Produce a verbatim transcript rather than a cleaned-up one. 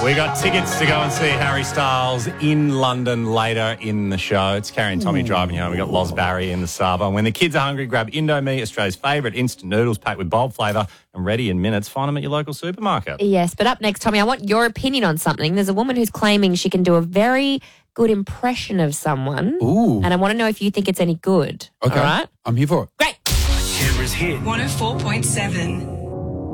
We got tickets to go and see Harry Styles in London later in the show. It's Carrie and Tommy driving you home. We got Loz Barry in the Saba. When the kids are hungry, grab Indomie, Australia's favourite instant noodles packed with bold flavour and ready in minutes. Find them at your local supermarket. Yes, but up next, Tommy, I want your opinion on something. There's a woman who's claiming she can do a very good impression of someone. Ooh. And I want to know if you think it's any good. Okay. All right? I'm here for it. Great. Canberra's hit. one oh four point seven.